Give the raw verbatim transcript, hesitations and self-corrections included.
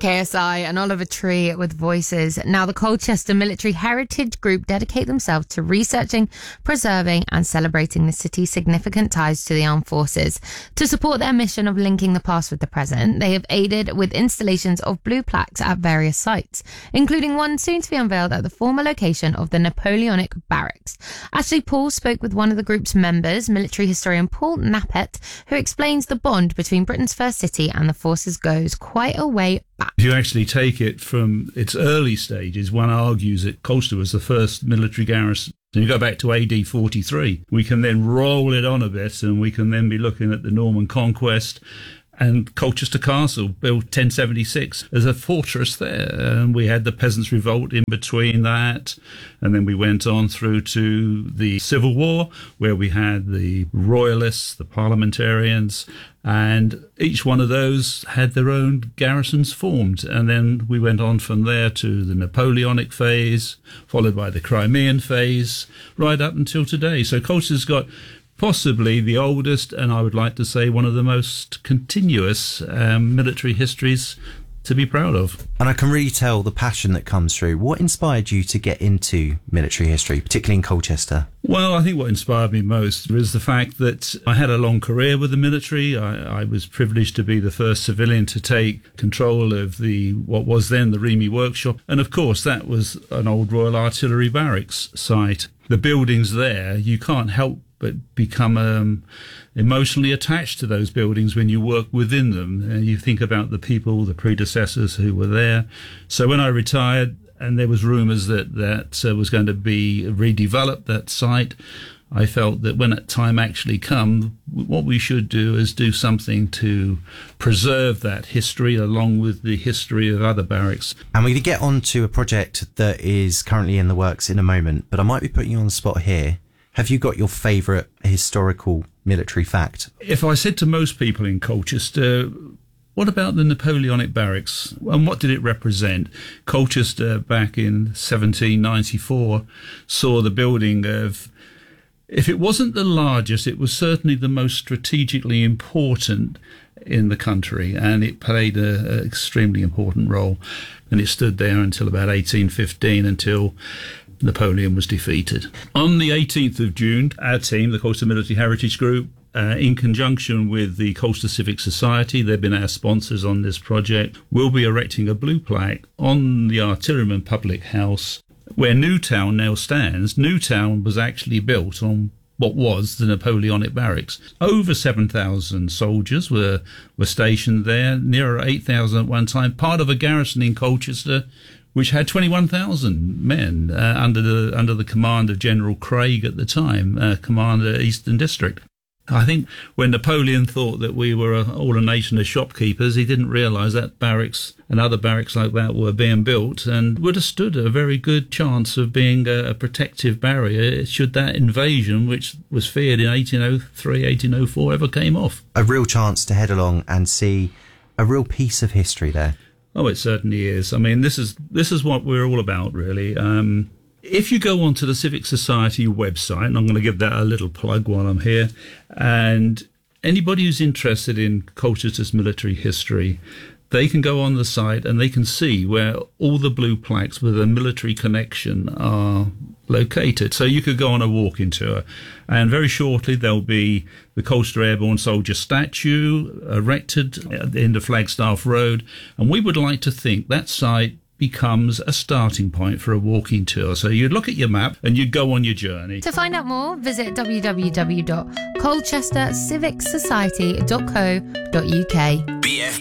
K S I and Oliver Tree with Voices. Now, the Colchester Military Heritage Group dedicate themselves to researching, preserving and celebrating the city's significant ties to the armed forces. To support their mission of linking the past with the present, they have aided with installations of blue plaques at various sites, including one soon to be unveiled at the former location of the Napoleonic Barracks. Ashley Paul spoke with one of the group's members, military historian Paul Nappet, who explains the bond between Britain's first city and the forces goes quite a way back. If you actually take it from its early stages, one argues that Colchester was the first military garrison. And you go back to A D forty-three, we can then roll it on a bit and we can then be looking at the Norman Conquest and Colchester Castle, built ten seventy-six, as a fortress there. And we had the Peasants' Revolt in between that. And then we went on through to the Civil War, where we had the Royalists, the Parliamentarians, and each one of those had their own garrisons formed. And then we went on from there to the Napoleonic phase, followed by the Crimean phase, right up until today. So Colchester's got possibly the oldest, and I would like to say one of the most continuous um, military histories to be proud of. And I can really tell the passion that comes through. What inspired you to get into military history, particularly in Colchester? Well, I think what inspired me most was the fact that I had a long career with the military. I, I was privileged to be the first civilian to take control of the what was then the Remy Workshop. And of course, that was an old Royal Artillery Barracks site. The buildings there, you can't help but become um, emotionally attached to those buildings when you work within them. And you think about the people, the predecessors who were there. So when I retired, and there was rumours that that uh, was going to be redeveloped, that site, I felt that when that time actually come, what we should do is do something to preserve that history along with the history of other barracks. And we're going to get on to a project that is currently in the works in a moment, but I might be putting you on the spot here. Have you got your favourite historical military fact? If I said to most people in Colchester, what about the Napoleonic Barracks and what did it represent? Colchester back in seventeen ninety-four saw the building of, if it wasn't the largest, it was certainly the most strategically important in the country, and it played an extremely important role. And it stood there until about eighteen fifteen, until Napoleon was defeated. On the eighteenth of June, our team, the Colchester Military Heritage Group, uh, in conjunction with the Colchester Civic Society, they've been our sponsors on this project, will be erecting a blue plaque on the Artilleryman Public House where Newtown now stands. Newtown was actually built on what was the Napoleonic Barracks. Over seven thousand soldiers were, were stationed there, nearer eight thousand at one time, part of a garrison in Colchester which had twenty-one thousand men uh, under the under the command of General Craig at the time, uh, Commander Eastern District. I think when Napoleon thought that we were a, all a nation of shopkeepers, he didn't realise that barracks and other barracks like that were being built and would have stood a very good chance of being a, a protective barrier should that invasion, which was feared in eighteen oh three, eighteen oh four, ever came off. A real chance to head along and see a real piece of history there. Oh, it certainly is. I mean, this is this is what we're all about, really. Um, if you go onto the Civic Society website, and I'm going to give that a little plug while I'm here, and anybody who's interested in Colchester's military history, they can go on the site and they can see where all the blue plaques with a military connection are located. So you could go on a walking tour, and very shortly there'll be the Colchester Airborne Soldier statue erected at the end of Flagstaff Road, and we would like to think that site becomes a starting point for a walking tour. So you'd look at your map and you'd go on your journey. To find out more, visit w w w dot colchester civic society dot co dot u k.